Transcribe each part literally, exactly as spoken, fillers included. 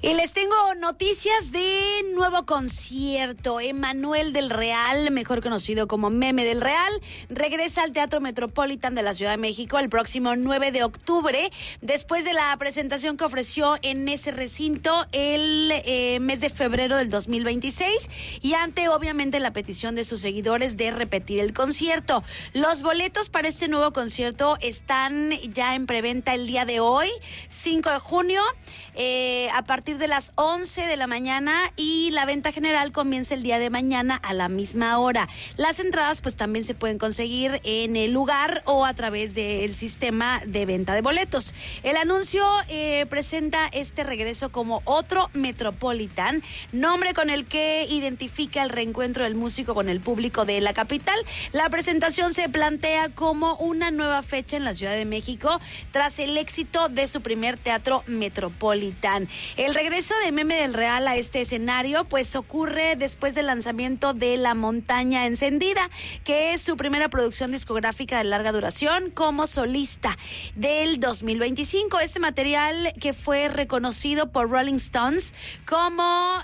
Y les tengo noticias de nuevo concierto. Emmanuel del Real, mejor conocido como Meme del Real, regresa al Teatro Metropolitan de la Ciudad de México el próximo nueve de octubre, después de la presentación que ofreció en ese recinto el eh, mes de febrero del dos mil veintiséis y ante obviamente la petición de sus seguidores de repetir el concierto. Los boletos para este nuevo concierto están ya en preventa el día de hoy, cinco de junio, eh, a partir de las once de la mañana, y la venta general comienza el día de mañana a la misma hora. Las entradas pues también se pueden conseguir en el lugar o a través del sistema de venta de boletos. El anuncio eh, presenta este regreso como otro Metropolitan, nombre con el que identifica el reencuentro del músico con el público de la capital. La presentación se plantea como una nueva fecha en la Ciudad de México tras el éxito de su primer teatro Metropolitan. El regreso de Meme del Real a este escenario pues ocurre después del lanzamiento de La Montaña Encendida, que es su primera producción discográfica de larga duración como solista del dos mil veinticinco. Este material, que fue reconocido por Rolling Stones como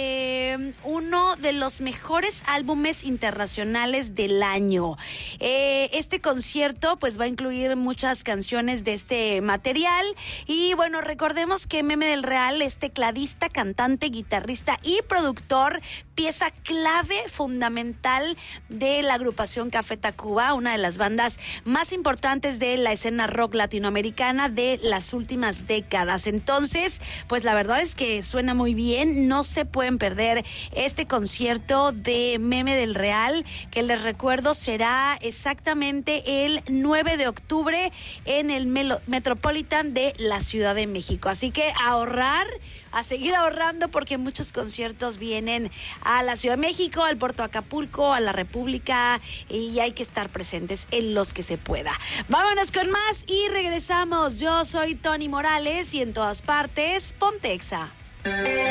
eh, uno de los mejores álbumes internacionales del año. Eh, este concierto pues va a incluir muchas canciones de este material y bueno, recordemos que Meme del Real es tecladista, cantante, guitarrista y productor, pieza clave fundamental de la agrupación Café Tacuba, una de las bandas más importantes de la escena rock latinoamericana de las últimas décadas. Entonces, pues la verdad es que suena muy bien, no se pueden perder este concierto de Meme del Real, que les recuerdo será exactamente el nueve de octubre en el Melo- Metropolitan de la Ciudad de México. Así que ahorrar, a seguir ahorrando, porque muchos conciertos vienen a la Ciudad de México, al Puerto Acapulco, a la República, y hay que estar presentes en los que se pueda. Vámonos con más y regresamos. Yo soy Tony Morales y en todas partes, Ponte Exa.